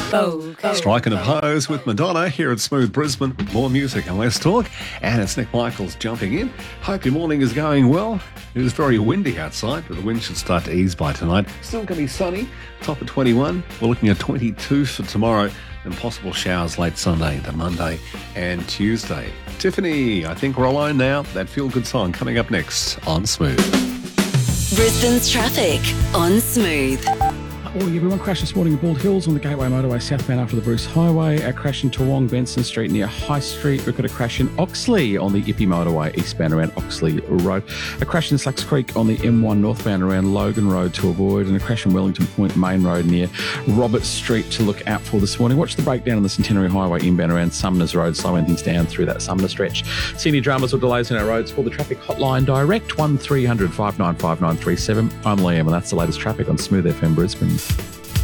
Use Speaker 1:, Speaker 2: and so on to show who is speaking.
Speaker 1: Striking a pose with Madonna here at Smooth Brisbane. More music and less talk. And it's Nick Michaels jumping in. Hope your morning is going well. It is very windy outside, but the wind should start to ease by tonight. Still going to be sunny. Top of 21. We're looking at 22 for tomorrow. And possible showers late Sunday into Monday and Tuesday. Tiffany, I think we're alone now. That feel-good song coming up next on Smooth.
Speaker 2: Brisbane's traffic on Smooth.
Speaker 3: Morning, everyone. Crash this morning in Bald Hills on the Gateway Motorway southbound after the Bruce Highway. A crash in Toowong Benson Street near High Street. We've got a crash in Oxley on the Ippy Motorway eastbound around Oxley Road. A crash in Slacks Creek on the M1 northbound around Logan Road to avoid. And a crash in Wellington Point Main Road near Robert Street to look out for this morning. Watch the breakdown on the Centenary Highway inbound around Sumners Road, slowing things down through that Sumner stretch. See any dramas or delays on our roads? Call the traffic hotline direct 1300 595937. I'm Liam and that's the latest traffic on Smooth FM Brisbane.